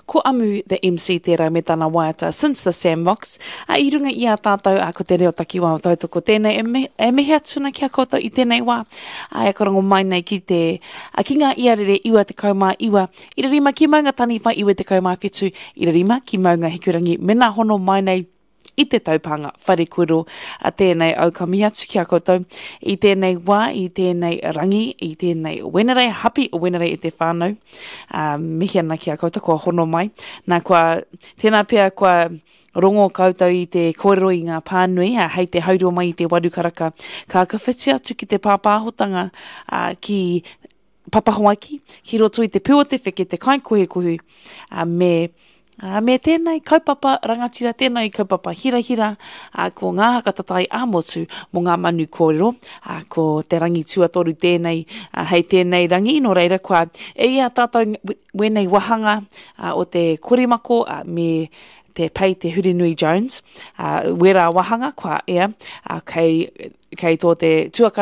ko amu the MC tērā me tāna waiata since the Sandbox. I runga i a tātou ko te reo taki wā o tātou ko tēnei e mehe atuna ki a koutou i tēnei wā. E korango mai nei ki te ki ngā iarere iwa te kaumā iwa. I rima ki maunga tani whai iwa te kaumā whetū. I rima ki maunga hikurangi mena hono mai nei i te taupanga wharekuro a tēnei au ka mihi atu ki a koutou i tēnei wā, i tēnei rangi, i tēnei wenerei hapi o wenerei i te whānau. Mihi ana ki a koutou, kua hono mai. Nā kua, tēnā pia kua rongo koutou i te kōrero i ngā pānui, hei te haurua mai i te waru karaka, ka whiti atu ki te pāpāhotanga ki papahoaki, ki roto i te pua te wheke, te kaikohe me tēnei kaupapa rangatira, tēnei kaupapa hirahira, ko ngā hakatatai āmotu mō ngā manu kōrero, ko te rangi tuatoru tēnei, hei tēnei rangi, no reira kua e ia tātou wenei wahanga o te korimako me te pei te Hurinui Jones, wera wahanga kua ea, kei tō te tuaka